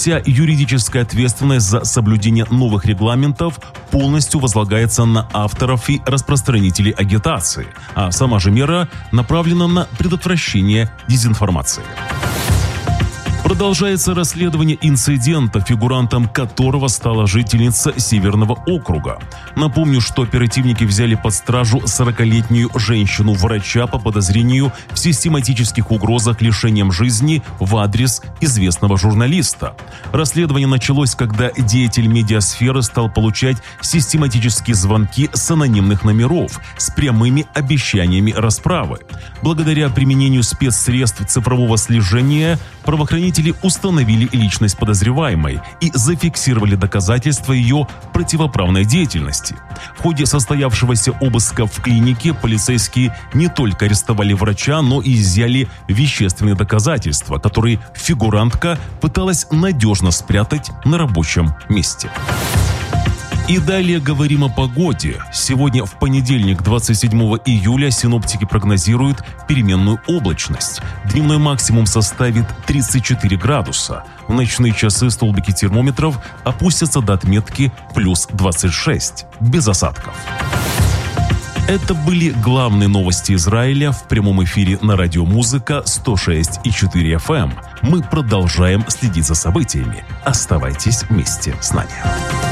Вся юридическая ответственность за соблюдение новых регламентов полностью возлагается на авторов и распространителей агитации, а сама же мера направлена на предотвращение дезинформации. Продолжается расследование инцидента, фигурантом которого стала жительница Северного округа. Напомню, что оперативники взяли под стражу 40-летнюю женщину-врача по подозрению в систематических угрозах лишением жизни в адрес известного журналиста. Расследование началось, когда деятель медиасферы стал получать систематические звонки с анонимных номеров с прямыми обещаниями расправы. Благодаря применению спецсредств цифрового слежения правоохранители установили личность подозреваемой и зафиксировали доказательства ее противоправной деятельности. В ходе состоявшегося обыска в клинике полицейские не только арестовали врача, но и изъяли вещественные доказательства, которые фигурантка пыталась надежно спрятать на рабочем месте. И далее говорим о погоде. Сегодня, в понедельник, 27 июля, синоптики прогнозируют переменную облачность. Дневной максимум составит 34 градуса. В ночные часы столбики термометров опустятся до отметки плюс 26, без осадков. Это были главные новости Израиля в прямом эфире на радио Музыка 106,4 FM. Мы продолжаем следить за событиями. Оставайтесь вместе с нами.